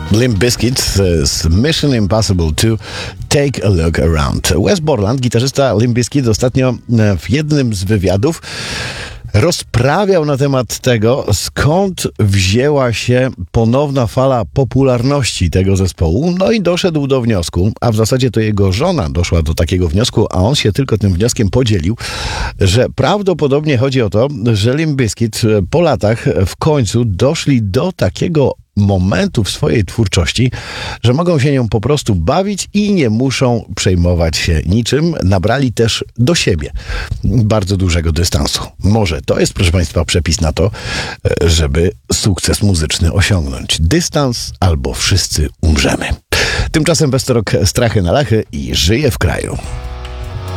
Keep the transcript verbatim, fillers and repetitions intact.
Limp Bizkit z Mission Impossible two Take a Look Around. Wes Borland, gitarzysta Limp Bizkit, ostatnio w jednym z wywiadów rozprawiał na temat tego, skąd wzięła się ponowna fala popularności tego zespołu. No i doszedł do wniosku, a w zasadzie to jego żona doszła do takiego wniosku, a on się tylko tym wnioskiem podzielił, że prawdopodobnie chodzi o to, że Limp Bizkit po latach w końcu doszli do takiego momentu w swojej twórczości, że mogą się nią po prostu bawić i nie muszą przejmować się niczym. Nabrali też do siebie bardzo dużego dystansu. Może to jest, proszę Państwa, przepis na to, żeby sukces muzyczny osiągnąć. Dystans albo wszyscy umrzemy. Tymczasem Westerok, Strachy na Lachy i żyje w kraju.